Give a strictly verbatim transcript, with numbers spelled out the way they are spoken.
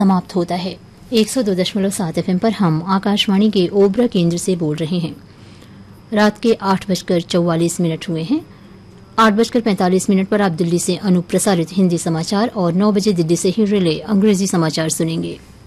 समाप्त होता है। एक सौ दो दशमलव सात एफ एम पर हम आकाशवाणी के ओबरा केंद्र से बोल रहे हैं। रात के आठ बजकर चौवालीस मिनट हुए हैं। आठ बजकर पैंतालीस मिनट पर आप दिल्ली से अनुप्रसारित हिंदी समाचार और नौ बजे दिल्ली से ही रिले अंग्रेजी समाचार सुनेंगे।